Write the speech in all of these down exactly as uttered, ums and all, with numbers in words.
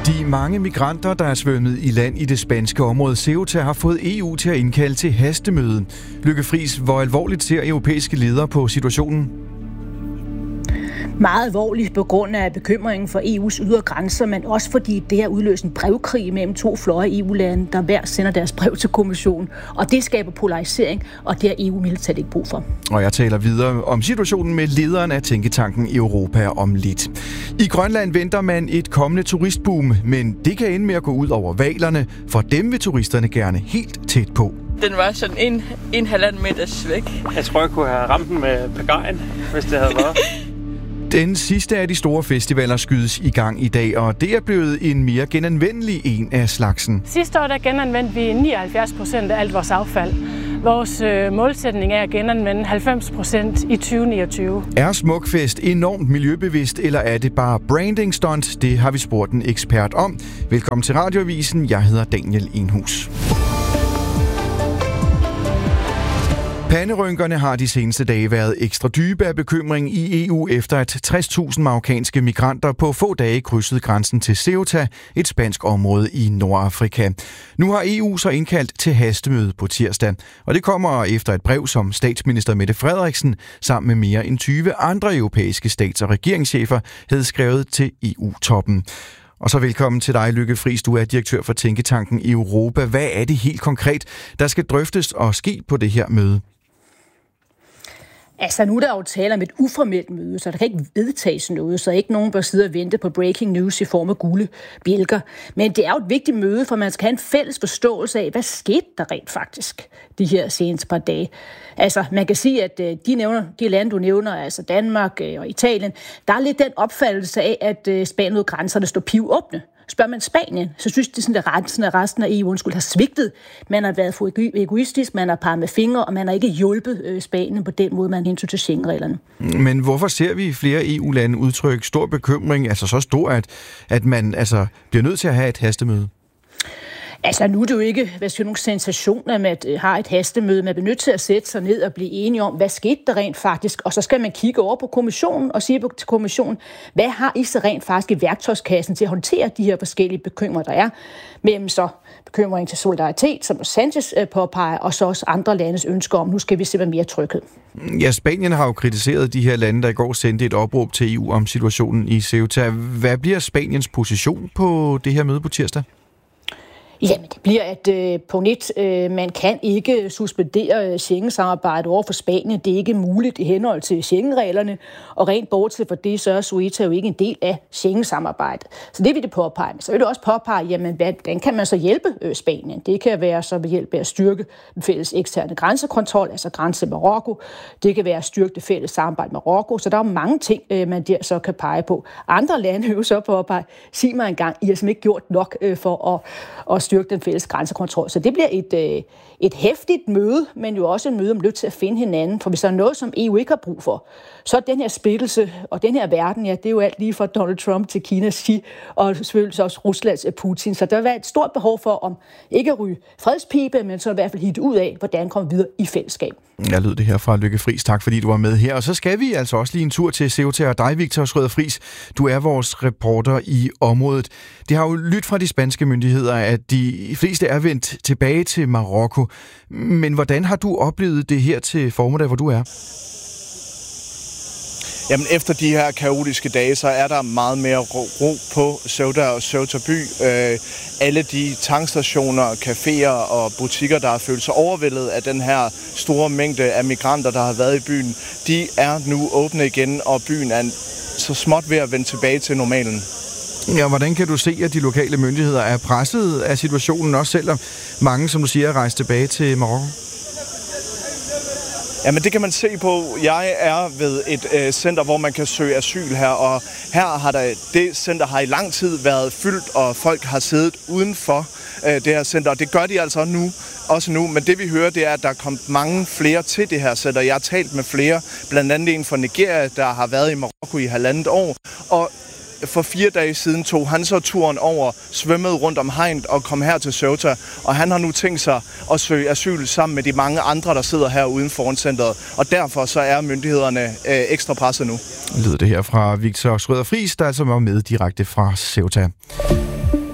De mange migranter, der er svømmet i land i det spanske område Ceuta, har fået E U til at indkalde til hastemøde. Lykke Friis, hvor alvorligt ser europæiske ledere på situationen? Meget alvorligt på grund af bekymringen for E U's ydre grænser, men også fordi det har udløst en brevkrig mellem to fløje E U-lande, der hver sender deres brev til kommissionen. Og det skaber polarisering, og det har E U militært ikke brug for. Og jeg taler videre om situationen med lederen af tænketanken Europa om lidt. I Grønland venter man et kommende turistboom, men det kan ende med at gå ud over hvalerne, for dem vil turisterne gerne helt tæt på. Den var sådan en, en halvanden meters væk. Jeg tror, jeg kunne have ramt den med pagajen, hvis det havde været. Den sidste af de store festivaler skydes i gang i dag, og det er blevet en mere genanvendelig en af slagsen. Sidste år der genanvendte vi nioghalvfjerds procent af alt vores affald. Vores øh, målsætning er at genanvende halvfems procent i tyve niogtyve. Er Smukfest enormt miljøbevidst, eller er det bare branding stunt? Det har vi spurgt en ekspert om. Velkommen til Radioavisen. Jeg hedder Daniel Enhus. Panderynkerne har de seneste dage været ekstra dybe af bekymring i E U, efter at tres tusind marokkanske migranter på få dage krydsede grænsen til Ceuta, et spansk område i Nordafrika. Nu har E U så indkaldt til hastemøde på tirsdag, og det kommer efter et brev, som statsminister Mette Frederiksen sammen med mere end tyve andre europæiske stats- og regeringschefer havde skrevet til E U-toppen. Og så velkommen til dig, Lykke Friis. Du er direktør for Tænketanken Europa. Hvad er det helt konkret, der skal drøftes og ske på det her møde? Altså, nu er der jo tale om et uformelt møde, så der kan ikke vedtages noget, så ikke nogen bør sidde og vente på breaking news i form af gule bjælker. Men det er jo et vigtigt møde, for man skal have en fælles forståelse af, hvad skete der rent faktisk de her seneste par dage. Altså, man kan sige, at de, nævner, de lande, du nævner, altså Danmark og Italien, der er lidt den opfattelse af, at Spanien ud grænserne står pivåbne. Spørger man Spanien, så synes de sådan, at resten af E U skulle have svigtet. Man har været for egoistisk, man har parret med fingre, og man har ikke hjulpet Spanien på den måde, man hensyn til Schengen-reglerne. Men hvorfor ser vi flere E U-lande udtrykke stor bekymring, altså så stor, at, at man altså bliver nødt til at have et hastemøde? Altså, nu er det jo ikke, hvad skal nogen sensation, at man har et hastemøde. Man bliver nødt til at sætte sig ned og blive enige om, hvad skete der rent faktisk? Og så skal man kigge over på kommissionen og sige til kommissionen, hvad har I så rent faktisk i værktøjskassen til at håndtere de her forskellige bekymringer, der er? Mellem så bekymring til solidaritet, som Sanchez påpeger, og så også andre landes ønsker om, nu skal vi se mere tryghed. Ja, Spanien har jo kritiseret de her lande, der i går sendte et opråb til E U om situationen i Ceuta. Hvad bliver Spaniens position på det her møde på tirsdag? Jamen, det bliver, at øh, punkt et, øh, man kan ikke suspendere Schengen-samarbejdet over for Spanien. Det er ikke muligt i henhold til Schengen-reglerne, og rent bortset for det, så er Ceuta jo ikke en del af Schengen-samarbejdet. Så det vil det påpege. Så vil det også påpege, jamen, hvordan kan man så hjælpe øh, Spanien? Det kan være så ved hjælp af at styrke den fælles eksterne grænsekontrol, altså grænse med Marokko. Det kan være at styrke det fælles samarbejde med Marokko. Så der er mange ting, øh, man der så kan pege på. Andre lande vil jo så påpege, sig mig engang, I har simpelthen ikke gjort nok øh, for at, at styrke den fælles grænsekontrol. Så det bliver et, et hæftigt møde, men jo også et møde om lyst til at finde hinanden. For hvis der er noget, som E U ikke har brug for, så er den her splittelse og den her verden, ja, det er jo alt lige fra Donald Trump til Kinas Xi, og selvfølgelig også Ruslands Putin. Så der vil være et stort behov for, om ikke at ryge fredspibe, men så i hvert fald hitte ud af, hvordan kommer vi videre i fællesskab. Jeg lød det her fra Lykke Friis. Tak fordi du var med her. Og så skal vi altså også lige en tur til Ceuta og dig, Victor Schrøder Friis. Du er vores reporter i området. Det har jo lyttet fra de spanske myndigheder, at de fleste er vendt tilbage til Marokko. Men hvordan har du oplevet det her til formiddag, hvor du er? Jamen, efter de her kaotiske dage, så er der meget mere ro, ro på Ceuta og Ceuta by. Øh, alle de tankstationer, caféer og butikker, der har følt sig overvældet af den her store mængde af migranter, der har været i byen, de er nu åbne igen, og byen er så småt ved at vende tilbage til normalen. Ja, hvordan kan du se, at de lokale myndigheder er presset af situationen, også selvom mange, som du siger, er rejst tilbage til Marokko? Jamen, det kan man se på. Jeg er ved et øh, center, hvor man kan søge asyl her, og her har der, det center har i lang tid været fyldt, og folk har siddet uden for øh, det her center, og det gør de altså nu, også nu. Men det vi hører, det er, at der er kommet mange flere til det her center. Jeg har talt med flere, blandt andet en fra Nigeria, der har været i Marokko i halvandet år, og for fire dage siden tog han så turen over, svømmede rundt om hegnet og kom her til Ceuta, og han har nu tænkt sig at søge asyl sammen med de mange andre, der sidder her uden foran centret, og derfor så er myndighederne øh, ekstra presset nu. Lyder det her fra Victor Schrøder Friis, der altså var med direkte fra Ceuta.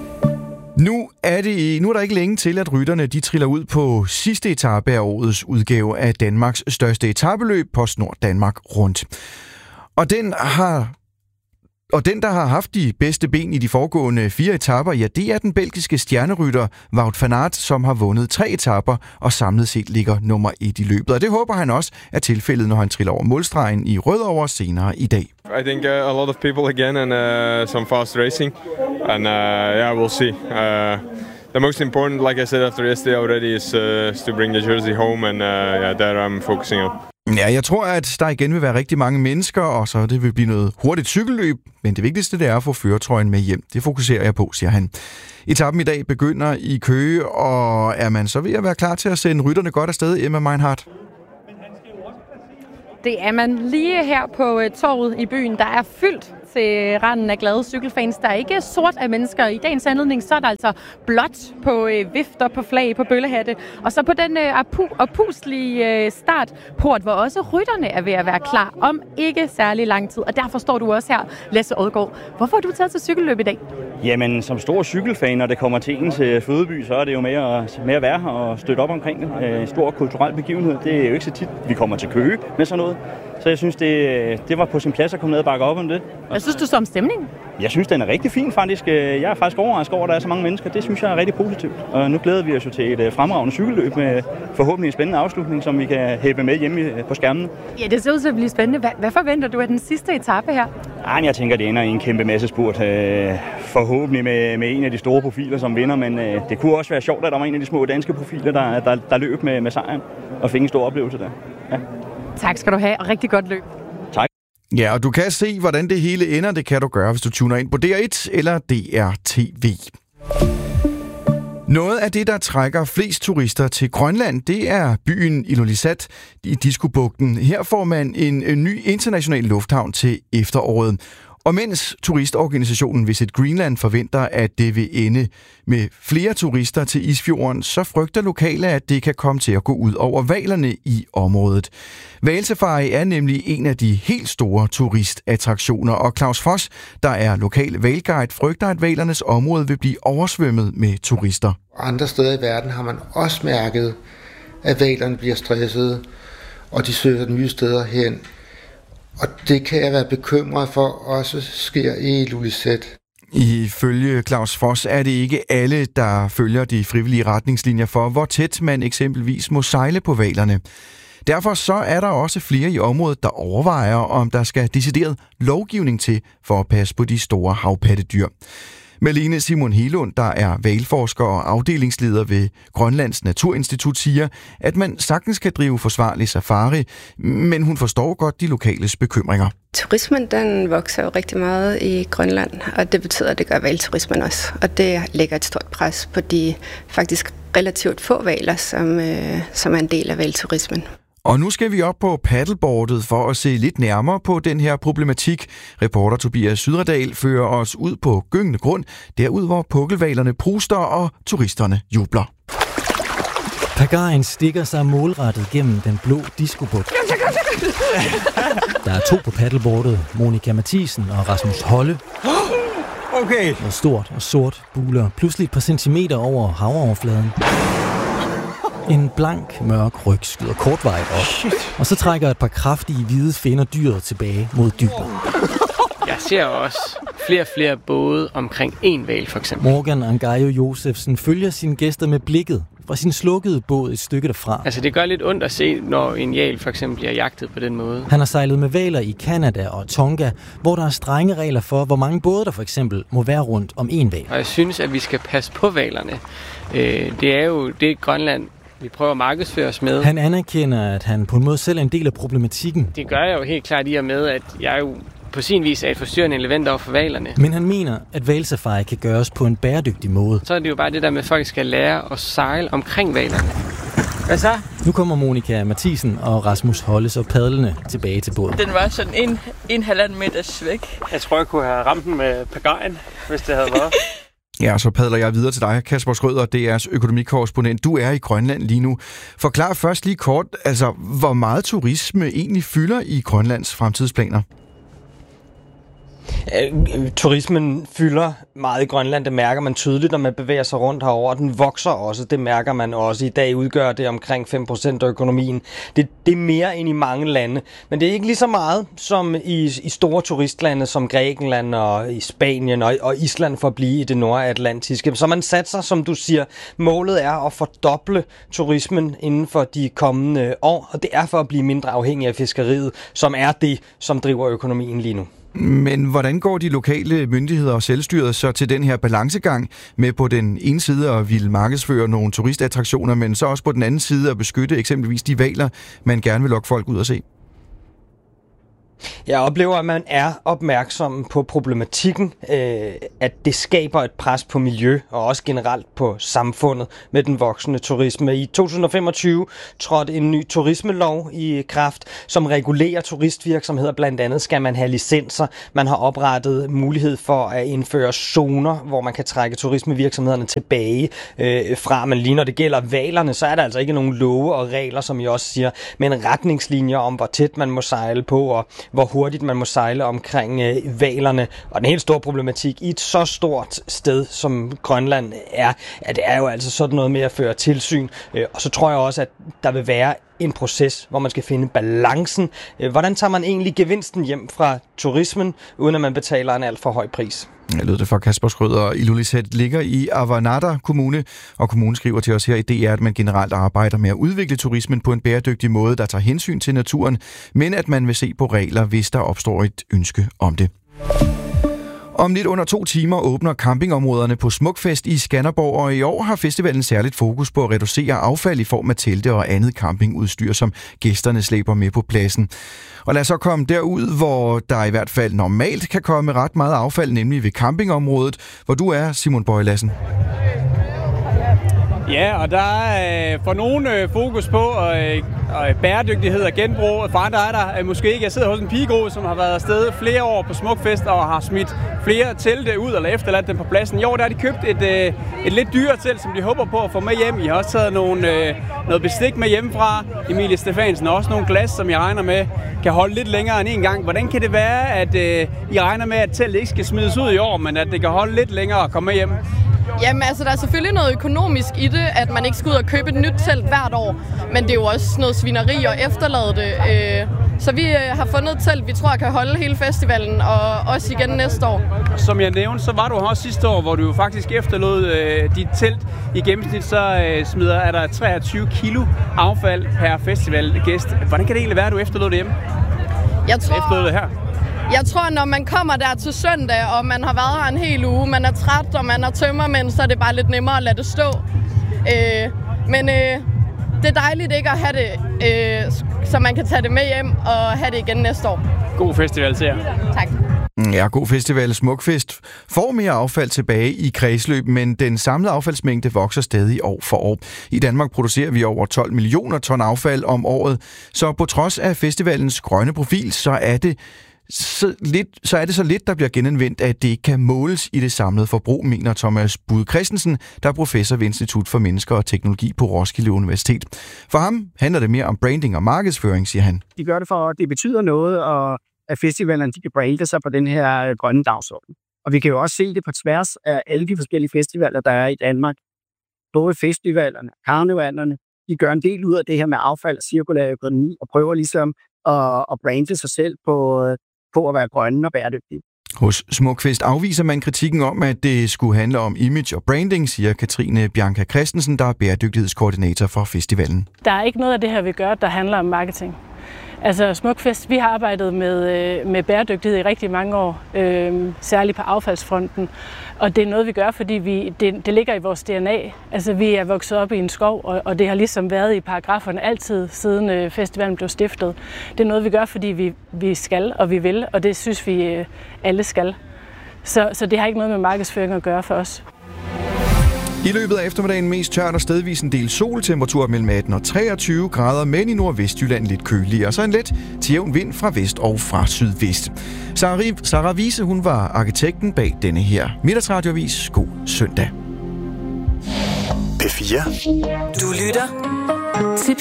Nu er, det, nu er der ikke længe til, at rytterne de triller ud på sidste etape af årets udgave af Danmarks største etapeløb, PostNord Danmark Rundt. Og den har... Og den, der har haft de bedste ben i de foregående fire etaper, ja, det er den belgiske stjernerytter Wout van Aert, som har vundet tre etaper og samlet set ligger nummer et i løbet. Og det håber han også er tilfældet, når han triller over målstregen i Rødovre senere i dag. I think uh, a lot of people again and uh, some fast racing, and uh, yeah, we'll see. Uh, the most important, like I said after yesterday already, is uh, to bring the jersey home, and uh, yeah, that I'm focusing on. Ja, jeg tror, at der igen vil være rigtig mange mennesker, og så det vil blive noget hurtigt cykelløb. Men det vigtigste, det er at få førertrøjen med hjem. Det fokuserer jeg på, siger han. Etappen i dag begynder i Køge, og er man så ved at være klar til at sende rytterne godt afsted, Emma Meinhardt? Det er man lige her på torvet i byen, der er fyldt til randen af glade cykelfans. Der er ikke sort af mennesker. I dagens anledning, så er der altså blåt på øh, vifter, på flag, på bøllehatte. Og så på den øh, opuslige øh, startport, hvor også rytterne er ved at være klar om ikke særlig lang tid. Og derfor står du også her, Lasse Odgaard. Hvorfor har du taget til cykelløb i dag? Jamen, som stor cykelfan, når det kommer til ens fødeby, så er det jo med at, med at være her og støtte op omkring det. En stor kulturel begivenhed. Det er jo ikke så tit, vi kommer til Køge med sådan noget. Så jeg synes, det, det var på sin plads at komme ned og bakke op om det. Hvad synes du så om stemningen? Jeg synes, den er rigtig fin faktisk. Jeg er faktisk overrasket over, at der er så mange mennesker. Det synes jeg er rigtig positivt. Og nu glæder vi os jo til et fremragende cykelløb med forhåbentlig en spændende afslutning, som vi kan hæppe med hjemme på skærmen. Ja, det ser ud til at blive spændende. Hvad, hvad forventer du af den sidste etape her? Ej, jeg tænker, det ender i en kæmpe masse spurt. Forhåbentlig med, med en af de store profiler, som vinder. Men det kunne også være sjovt, at der var en af de små danske profiler, der, der, der løb med, med sejren og fik en stor oplevelse der. Ja. Tak skal du have, og rigtig godt løb. Tak. Ja, og du kan se, hvordan det hele ender. Det kan du gøre, hvis du tuner ind på D R et eller D R T V. Noget af det, der trækker flest turister til Grønland, det er byen Ilulissat i Diskobugten. Her får man en, en ny international lufthavn til efteråret. Og mens turistorganisationen Visit Greenland forventer, at det vil ende med flere turister til Isfjorden, så frygter lokale, at det kan komme til at gå ud over hvalerne i området. Hvalsafari er nemlig en af de helt store turistattraktioner, og Claus Foss, der er lokal hvalguide, frygter, at hvalernes område vil blive oversvømmet med turister. Andre steder i verden har man også mærket, at hvalerne bliver stressede, og de søger nye steder hen. Og det kan jeg være bekymret for også sker i Ilulissat. Ifølge Claus Foss er det ikke alle, der følger de frivillige retningslinjer for, hvor tæt man eksempelvis må sejle på hvalerne. Derfor så er der også flere i området, der overvejer, om der skal decideret lovgivning til for at passe på de store havpattedyr. Malene Simon Helund, der er hvalforsker og afdelingsleder ved Grønlands Naturinstitut, siger, at man sagtens kan drive forsvarlig safari, men hun forstår godt de lokales bekymringer. Turismen, den vokser jo rigtig meget i Grønland, og det betyder, at det gør hvalturismen også. Og det lægger et stort pres på de faktisk relativt få hvaler, som, øh, som er en del af hvalturismen. Og nu skal vi op på paddleboardet for at se lidt nærmere på den her problematik. Reporter Tobias Sydredal fører os ud på gyngende grund, derud hvor pukkelhvalerne pruster og turisterne jubler. Pagajen stikker sig målrettet gennem den blå diskobugt. Der er to på paddleboardet, Monika Mathisen og Rasmus Holle. Okay. Og stort og sort buler pludselig et par centimeter over havoverfladen. En blank, mørk ryg skyder kortvejet op, Shit. og så trækker et par kraftige hvide finner dyret tilbage mod dybet. Jeg ser også flere og flere både omkring en hval, for eksempel. Morgan Angayo Josefsen følger sine gæster med blikket fra sin slukkede båd et stykke derfra. Altså, det gør lidt ondt at se, når en hval for eksempel bliver jagtet på den måde. Han har sejlet med hvaler i Canada og Tonga, hvor der er strenge regler for, hvor mange både der for eksempel må være rundt om en hval. Og jeg synes, at vi skal passe på hvalerne. Det er jo det Grønland, vi prøver at markedsføre os med. Han anerkender, at han på en måde selv er en del af problematikken. Det gør jeg jo helt klart i og med, at jeg jo på sin vis er et forstyrrende element over for hvalerne. Men han mener, at hvalsafari kan gøres på en bæredygtig måde. Så er det jo bare det der med, at folk skal lære at sejle omkring hvalerne. Hvad så? Nu kommer Monika Mathisen og Rasmus Holle så padlende tilbage til båden. Den var sådan en, en halvanden meters væk. Jeg tror, jeg kunne have ramt den med pagajen, hvis det havde været. Ja, så padler jeg videre til dig, Kasper Schrøder, D R's økonomikorrespondent. Du er i Grønland lige nu. Forklar først lige kort, altså hvor meget turisme egentlig fylder i Grønlands fremtidsplaner? Turismen fylder meget i Grønland, det mærker man tydeligt, når man bevæger sig rundt herover. Den vokser også, det mærker man også. I dag udgør det omkring fem procent af økonomien. Det, det er mere end i mange lande, men det er ikke lige så meget som i, i store turistlande som Grækenland og i Spanien og, og Island for at blive i det nordatlantiske. Så man satser, som du siger, målet er at fordoble turismen inden for de kommende år, og det er for at blive mindre afhængig af fiskeriet, som er det, som driver økonomien lige nu. Men hvordan går de lokale myndigheder og selvstyret så til den her balancegang med på den ene side at ville markedsføre nogle turistattraktioner, men så også på den anden side at beskytte eksempelvis de hvaler, man gerne vil lokke folk ud og se? Jeg oplever, at man er opmærksom på problematikken, øh, at det skaber et pres på miljø og også generelt på samfundet med den voksende turisme. I to tusind og femogtyve trådte en ny turismelov i kraft, som regulerer turistvirksomheder. Blandt andet skal man have licenser. Man har oprettet mulighed for at indføre zoner, hvor man kan trække turismevirksomhederne tilbage øh, fra. Men lige når det gælder hvalerne, så er der altså ikke nogen love og regler, som jeg også siger, men retningslinjer om, hvor tæt man må sejle på og hvor hurtigt man må sejle omkring øh, hvalerne. Og den helt store problematik i et så stort sted, som Grønland er, at det er jo altså sådan noget med at føre tilsyn. Øh, og så tror jeg også, at der vil være en proces, hvor man skal finde balancen. Øh, hvordan tager man egentlig gevinsten hjem fra turismen, uden at man betaler en alt for høj pris? Jeg lød det fra Kasper Schrøder. Ilulissat ligger i Avannaata Kommune, og kommunen skriver til os her i D R, at man generelt arbejder med at udvikle turismen på en bæredygtig måde, der tager hensyn til naturen, men at man vil se på regler, hvis der opstår et ønske om det. Om lidt under to timer åbner campingområderne på Smukfest i Skanderborg, og i år har festivalen særligt fokus på at reducere affald i form af telte og andet campingudstyr, som gæsterne slæber med på pladsen. Og lad os så komme derud, hvor der i hvert fald normalt kan komme ret meget affald, nemlig ved campingområdet, hvor du er, Simon Bøje Lassen. Ja, og der er for nogen fokus på øh, øh, bæredygtighed og genbrug. For andre er der øh, måske ikke. Jeg sidder hos en pigegruppe, som har været afsted flere år på Smukfest og har smidt flere telte ud eller efterladt dem på pladsen. I år der har de købt et, øh, et lidt dyrere telt, som de håber på at få med hjem. I har også taget nogle, øh, noget bestik med hjemmefra. Emilie Stefansen og også nogle glas, som jeg regner med kan holde lidt længere end en gang. Hvordan kan det være, at øh, I regner med, at teltet ikke skal smides ud i år, men at det kan holde lidt længere og komme med hjem? Jamen altså, der er selvfølgelig noget økonomisk i det, at man ikke skal ud og købe et nyt telt hvert år. Men det er jo også noget svineri at efterlade det. Så vi har fundet et telt, vi tror kan holde hele festivalen, og også igen næste år. Som jeg nævnte, så var du her også sidste år, hvor du jo faktisk efterlod dit telt. I gennemsnit så smider er der treogtyve kilo affald per festivalgæst. Hvordan kan det egentlig være, at du efterlod det hjemme? Jeg tror... Efterlod det her? Jeg tror, når man kommer der til søndag, og man har været her en hel uge, man er træt, og man har tømmermænd, så er det bare lidt nemmere at lade det stå. Øh, men øh, det er dejligt ikke at have det, øh, så man kan tage det med hjem og have det igen næste år. God festival til jer. Tak. Ja, god festival. Smukfest får mere affald tilbage i kredsløb, men den samlede affaldsmængde vokser stadig år for år. I Danmark producerer vi over tolv millioner ton affald om året, så på trods af festivalens grønne profil, så er det Så, lidt, så er det så lidt, der bliver genanvendt, at det ikke kan måles i det samlede forbrug, mener Thomas Bud Christensen, der er professor ved Institut for Mennesker og Teknologi på Roskilde Universitet. For ham handler det mere om branding og markedsføring, siger han. De gør det for, at det betyder noget, og at festivalerne de kan brande sig på den her grønne dagsorden. Og vi kan jo også se det på tværs af alle de forskellige festivaler, der er i Danmark. Både festivalerne og karnevalerne, de gør en del ud af det her med affald og cirkulær økonomi, og prøver ligesom at, at brande sig selv på på at være grønne og bæredygtige. Hos Smukfest afviser man kritikken om, at det skulle handle om image og branding, siger Katrine Bianca Christensen, der er bæredygtighedskoordinator for festivalen. Der er ikke noget af det her, vi gør, der handler om marketing. Altså Smukfest, vi har arbejdet med, med bæredygtighed i rigtig mange år, øh, særligt på affaldsfronten. Og det er noget, vi gør, fordi vi, det, det ligger i vores D N A. Altså vi er vokset op i en skov, og, og det har ligesom været i paragraferne altid, siden øh, festivalen blev stiftet. Det er noget, vi gør, fordi vi, vi skal, og vi vil, og det synes vi øh, alle skal. Så, så det har ikke noget med markedsføring at gøre for os. I løbet af eftermiddagen mest tørt og stedvis en del sol, temperatur mellem atten og treogtyve grader, men i Nordvestjylland lidt køligere, og så en let til jævn vind fra vest og fra sydvest. Sarah Wiese, hun var arkitekten bag denne her Middagsradioavis. God søndag. P fire. Du lytter til P